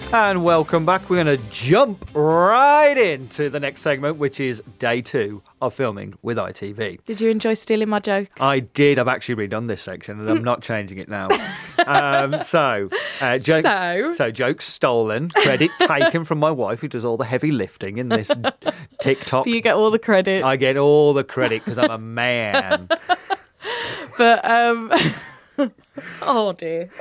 And welcome back. We're going to jump right into the next segment, which is day 2 of filming with ITV. Did you enjoy stealing my joke? I did. I've actually redone this section and I'm not changing it now. Joke stolen. Credit taken from my wife, who does all the heavy lifting in this TikTok. You get all the credit. I get all the credit because I'm a man. But, oh dear.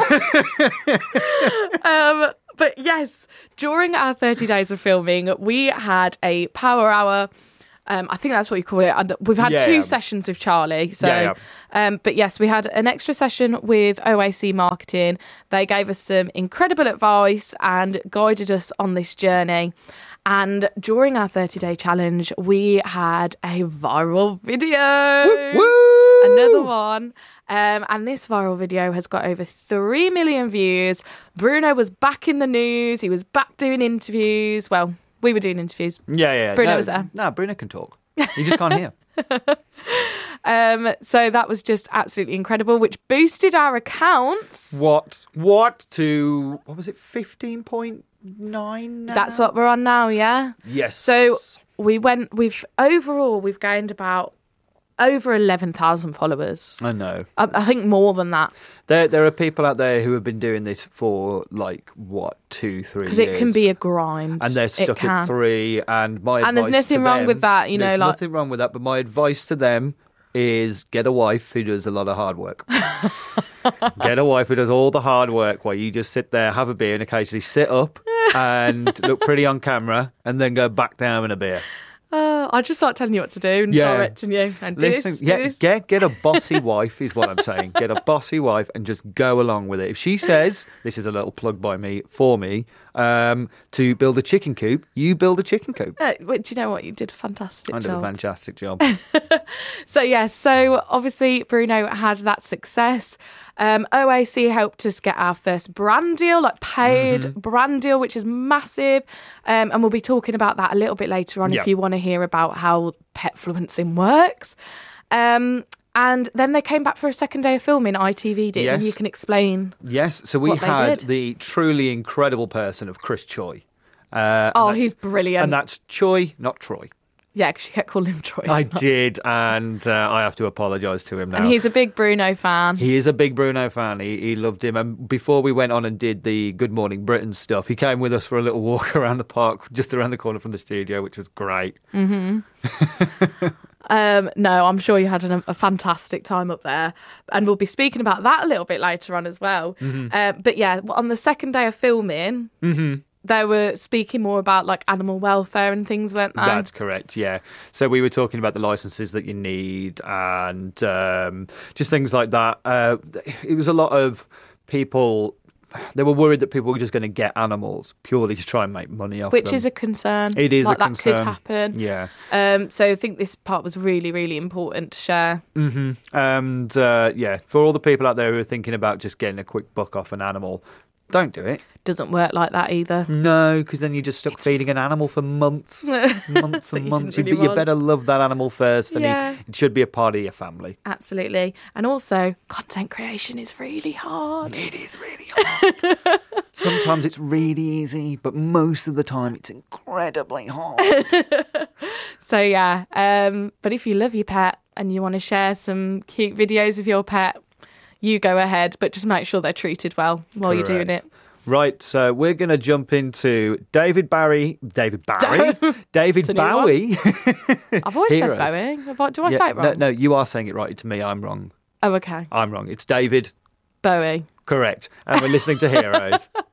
But yes, during our 30 days of filming, we had a power hour. I think that's what you call it. And we've had two sessions with Charlie. But yes, we had an extra session with OAC Marketing. They gave us some incredible advice and guided us on this journey. And during our 30-day challenge, we had a viral video. Woo, woo! Another one. And this viral video has got over 3 million views. Bruno was back in the news. He was back doing interviews. Well, we were doing interviews. Yeah. Bruno was there. No, Bruno can talk. You just can't hear. So that was just absolutely incredible, which boosted our accounts. What to, what was it, 15.9 now? That's what we're on now, yeah? Yes. So we've gained about over 11,000 followers. I know. I think more than that. There are people out there who have been doing this for 2-3 years. Because it can be a grind. And they're stuck at 3. And there's nothing wrong with that, There's nothing wrong with that. But my advice to them is get a wife who does a lot of hard work. Get a wife who does all the hard work while you just sit there, have a beer, and occasionally sit up and look pretty on camera, and then go back down in a beer. I just start telling you what to do and directing you. And this. Get a bossy wife is what I'm saying. Get a bossy wife and just go along with it. If she says, this is a little plug for me, to build a chicken coop, you build a chicken coop. Do you know what? You did a fantastic job. I did a fantastic job. So obviously Bruno had that success. OAC helped us get our first brand deal, paid brand deal, which is massive. And we'll be talking about that a little bit later on if you want to hear about how petfluencing works. And then they came back for a second day of filming, ITV did, and you can explain. Yes, so we had the truly incredible person of Chris Choi. He's brilliant. And that's Choi, not Troy. Yeah, because she kept calling him Troy. I did, and I have to apologise to him now. And he's a big Bruno fan. He is a big Bruno fan. He loved him. And before we went on and did the Good Morning Britain stuff, he came with us for a little walk around the park, just around the corner from the studio, which was great. No, I'm sure you had a fantastic time up there. And we'll be speaking about that a little bit later on as well. But yeah, on the second day of filming... They were speaking more about animal welfare and things, weren't they? That's correct, yeah. So we were talking about the licenses that you need and just things like that. It was a lot of people, they were worried that people were just going to get animals purely to try and make money off them. Which is a concern. It is a concern. That could happen. Yeah. So I think this part was really, really important to share. And for all the people out there who are thinking about just getting a quick buck off an animal, don't do it. Doesn't work like that either. No, because then you're just stuck feeding an animal for months. Months and months. Really you better love that animal first, and it should be a part of your family. Absolutely. And also, content creation is really hard. It is really hard. Sometimes it's really easy, but most of the time it's incredibly hard. So but if you love your pet and you want to share some cute videos of your pet, you go ahead, but just make sure they're treated well while you're doing it. Right, so we're going to jump into David Bowie. I've always said Bowie. Do I say it wrong? No, you are saying it right. It's me. I'm wrong. Oh, okay. I'm wrong. It's David Bowie. Correct. And we're listening to Heroes.